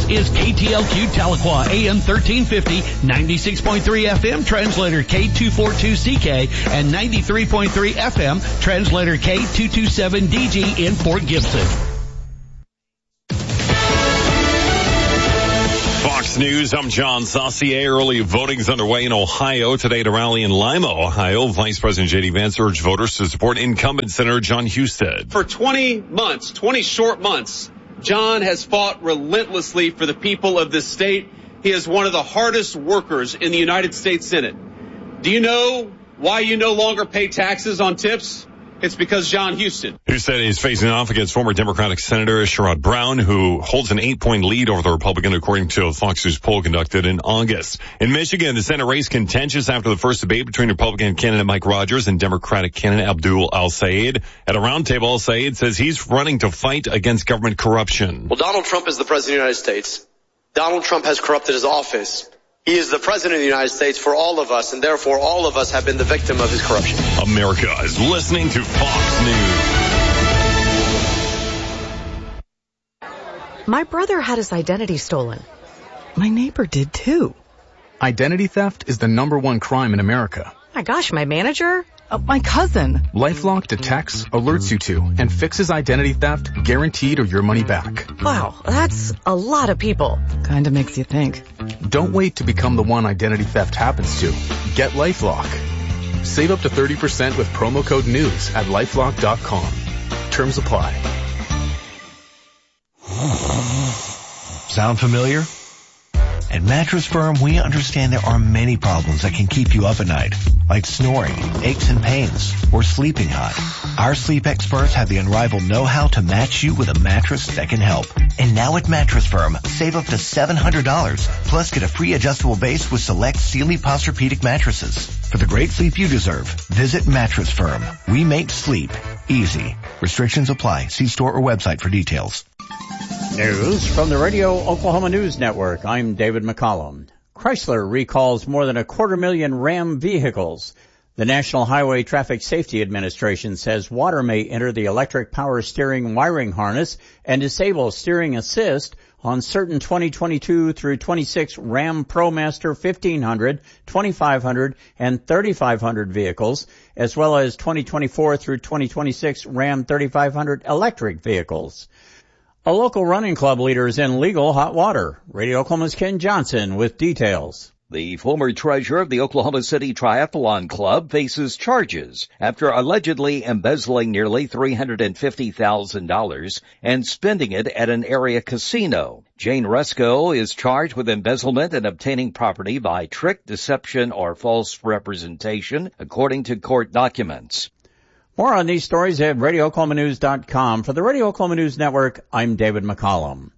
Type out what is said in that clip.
is KTLQ Tahlequah, AM 1350, 96.3 FM, translator K242CK, and 93.3 FM, translator K227DG in Fort Gibson. Fox News, I'm John Saucier. Early voting's underway in Ohio. Today at a rally in Lima, Ohio, Vice President J.D. Vance urged voters to support incumbent Senator John Husted. For 20 short months, John has fought relentlessly for the people of this state. He is one of the hardest workers in the United States Senate. Do you know why you no longer pay taxes on tips? It's because John Husted. Husted is facing off against former Democratic Senator Sherrod Brown, who holds an 8-point lead over the Republican, according to a Fox News poll conducted in August. In Michigan, the Senate race contentious after the first debate between Republican candidate Mike Rogers and Democratic candidate Abdul El-Sayed. At a roundtable, El-Sayed says he's running to fight against government corruption. Well, Donald Trump is the president of the United States. Donald Trump has corrupted his office. He is the president of the United States for all of us, and therefore all of us have been the victim of his corruption. America is listening to Fox News. My brother had his identity stolen. My neighbor did too. Identity theft is the #1 crime in America. My gosh, my manager? My cousin. LifeLock detects, alerts you to, and fixes identity theft, guaranteed or your money back. Wow, that's a lot of people. Kinda makes you think. Don't wait to become the one identity theft happens to. Get LifeLock. Save up to 30% with promo code NEWS at LifeLock.com. Terms apply. Sound familiar? At Mattress Firm, we understand there are many problems that can keep you up at night, like snoring, aches and pains, or sleeping hot. Our sleep experts have the unrivaled know-how to match you with a mattress that can help. And now at Mattress Firm, save up to $700, plus get a free adjustable base with select Sealy Posturepedic mattresses. For the great sleep you deserve, visit Mattress Firm. We make sleep easy. Restrictions apply. See store or website for details. News from the Radio Oklahoma News Network. I'm David McCollum. Chrysler recalls more than 250,000 Ram vehicles. The National Highway Traffic Safety Administration says water may enter the electric power steering wiring harness and disable steering assist on certain 2022 through 26 Ram ProMaster 1500, 2500, and 3500 vehicles, as well as 2024 through 2026 Ram 3500 electric vehicles. A local running club leader is in legal hot water. Radio Oklahoma's Ken Johnson with details. The former treasurer of the Oklahoma City Triathlon Club faces charges after allegedly embezzling nearly $350,000 and spending it at an area casino. Jane Resco is charged with embezzlement and obtaining property by trick, deception, or false representation, according to court documents. More on these stories at RadioOklahomaNews.com. For the Radio Oklahoma News Network, I'm David McCollum.